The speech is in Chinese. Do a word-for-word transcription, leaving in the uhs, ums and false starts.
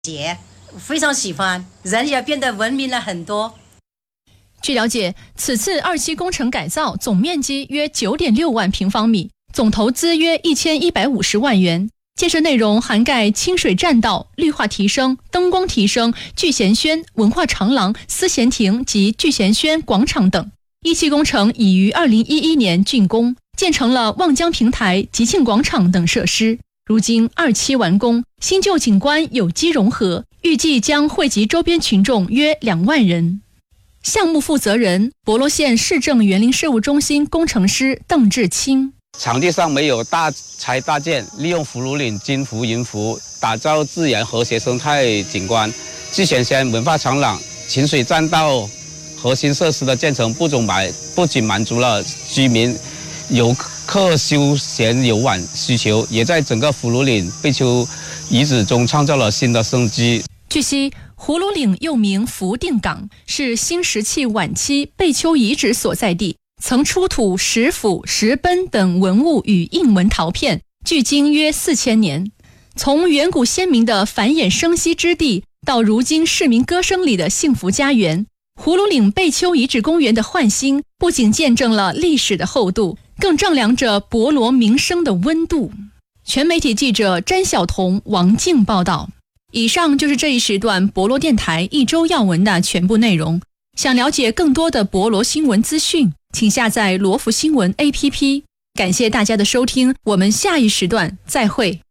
节，非常喜欢，人也变得文明了很多。 据了解，此次二期工程改造总面积约 九点六万平方米，总投资约一千一百五十万元。建设内容涵盖清水栈道、绿化提升、灯光提升、聚贤轩、文化长廊、思贤亭及聚贤轩广场等。一期工程已于二零一一年竣工，建成了望江平台、吉庆广场等设施。如今二期完工，新旧景观有机融合，预计将惠及周边群众约两万人。项目负责人博罗县市政园林事务中心工程师邓志清。 场地上没有大材大件，利用葫芦岭金湖云湖打造自然和谐生态景观。聚贤轩文化长廊、清水栈道核心设施的建成，不仅满不仅满足了居民、游客休闲游玩需求，也在整个葫芦岭贝丘遗址中创造了新的生机。 据悉，葫芦岭又名福定港，是新石器晚期贝丘遗址所在地，曾出土石斧、石奔等文物与印纹陶片，距今约四千年。从远古先民的繁衍生息之地，到如今市民歌声里的幸福家园，葫芦岭贝丘遗址公园的焕新，不仅见证了历史的厚度，更丈量着博罗民生的温度。全媒体记者詹晓彤、王静报道。以上就是这一时段博罗电台一周要闻的全部内容。想了解更多的博罗新闻资讯，请下载罗福新闻 A P P。感谢大家的收听，我们下一时段再会。